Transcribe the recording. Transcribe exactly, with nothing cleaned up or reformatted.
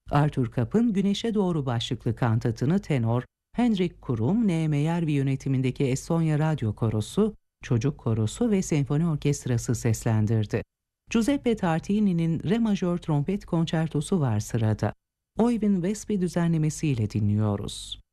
Arthur Kapp'ın Güneşe Doğru başlıklı kantatını tenor Henrik Kurum, N. Meyervi yönetimindeki Estonya Radyo Korosu, Çocuk Korosu ve Senfoni Orkestrası seslendirdi. Giuseppe Tartini'nin Re majör trompet konçertosu var sırada. Oyvind Westby düzenlemesiyle dinliyoruz.